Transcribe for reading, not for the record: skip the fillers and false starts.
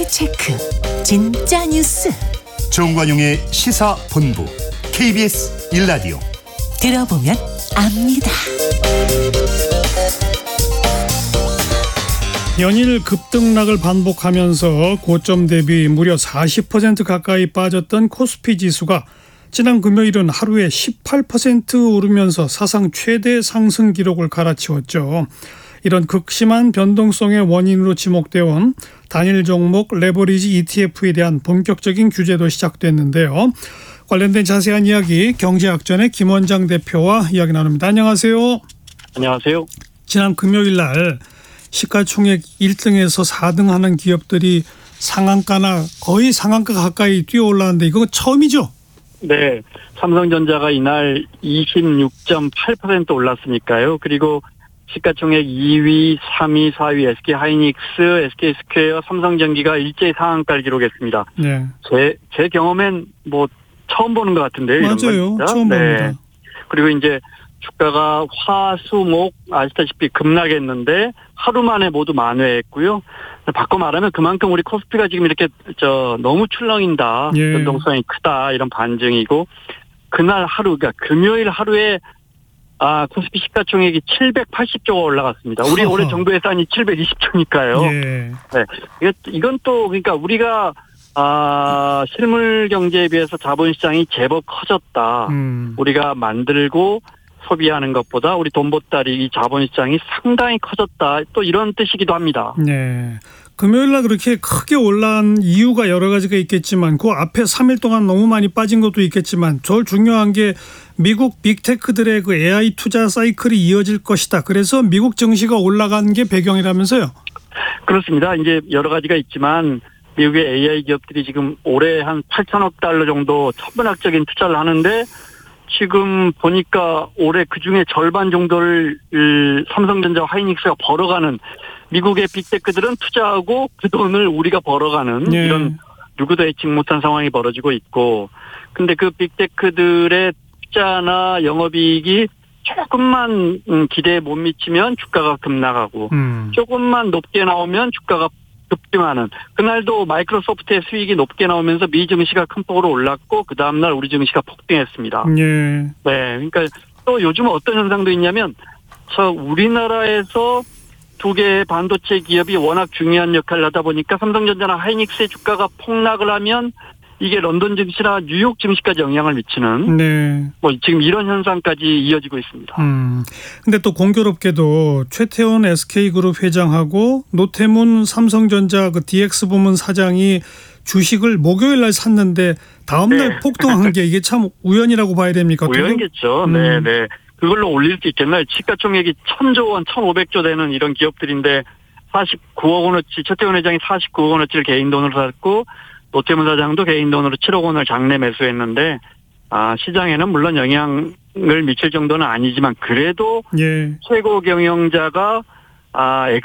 팩트체크 진짜 뉴스 정관용의 시사본부 KBS 1라디오 들어보면 압니다. 연일 급등락을 반복하면서 고점 대비 무려 40% 가까이 빠졌던 코스피 지수가 지난 금요일은 하루에 18% 오르면서 사상 최대 상승 기록을 갈아치웠죠. 이런 극심한 변동성의 원인으로 지목되어 온 단일 종목 레버리지 ETF에 대한 본격적인 규제도 시작됐는데요. 관련된 자세한 이야기 경제학전의 김 원장 대표와 이야기 나눕니다. 안녕하세요. 안녕하세요. 지난 금요일 날 시가총액 1등에서 4등 하는 기업들이 상한가나 거의 상한가 가까이 뛰어올랐는데 이거 처음이죠? 네. 삼성전자가 이날 26.8% 올랐으니까요. 그리고 시가총액 2위, 3위, 4위 SK하이닉스, SK스퀘어, 삼성전기가 일제히 상한가를 기록했습니다. 네. 제 경험엔 뭐 처음 보는 것 같은데요. 맞아요. 처음 봅니다. 네. 그리고 이제 주가가 화, 수, 목 아시다시피 급락했는데 하루 만에 모두 만회했고요. 바꿔 말하면 그만큼 우리 코스피가 지금 이렇게 너무 출렁인다. 예. 변동성이 크다. 이런 반증이고 그날 하루 그러니까 금요일 하루에 코스피 시가총액이 780조가 올라갔습니다. 우리 올해 정부 예산이 720조니까요. 예. 네. 이건 또 그러니까 우리가 실물 경제에 비해서 자본시장이 제법 커졌다. 우리가 만들고 소비하는 것보다 우리 돈 보따리 이 자본시장이 상당히 커졌다. 또 이런 뜻이기도 합니다. 네. 금요일 날 그렇게 크게 올라간 이유가 여러 가지가 있겠지만 그 앞에 3일 동안 너무 많이 빠진 것도 있겠지만 제일 중요한 게 미국 빅테크들의 그 AI 투자 사이클이 이어질 것이다. 그래서 미국 증시가 올라간 게 배경이라면서요? 그렇습니다. 이제 여러 가지가 있지만 미국의 AI 기업들이 지금 올해 한 8천억 달러 정도 천문학적인 투자를 하는데 지금 보니까 올해 그중에 절반 정도를 삼성전자와 하이닉스가 벌어가는 미국의 빅테크들은 투자하고 그 돈을 우리가 벌어가는 이런 누구도 예측 못한 상황이 벌어지고 있고 근데 그 빅테크들의 투자나 영업이익이 조금만 기대에 못 미치면 주가가 급락하고 조금만 높게 나오면 주가가 급등하는 그날도 마이크로소프트의 수익이 높게 나오면서 미 증시가 큰 폭으로 올랐고 그 다음날 우리 증시가 폭등했습니다. 예. 네, 그러니까 또 요즘 어떤 현상도 있냐면 우리나라에서 두 개의 반도체 기업이 워낙 중요한 역할을 하다 보니까 삼성전자나 하이닉스의 주가가 폭락을 하면 이게 런던 증시나 뉴욕 증시까지 영향을 미치는 지금 이런 현상까지 이어지고 있습니다. 근데 또 공교롭게도 최태원 SK그룹 회장하고 노태문 삼성전자 그 DX 부문 사장이 주식을 목요일 날 샀는데 다음 날 폭등한 게 이게 참 우연이라고 봐야 됩니까? 우연이겠죠. 네. 그걸로 올릴 수 있겠나요? 시가총액이 1,000조 원, 1,500조 되는 이런 기업들인데 49억 원어치 최태원 회장이 49억 원어치를 개인 돈으로 샀고 노태문 사장도 개인 돈으로 7억 원을 장내 매수했는데 시장에는 물론 영향을 미칠 정도는 아니지만 그래도 최고 경영자가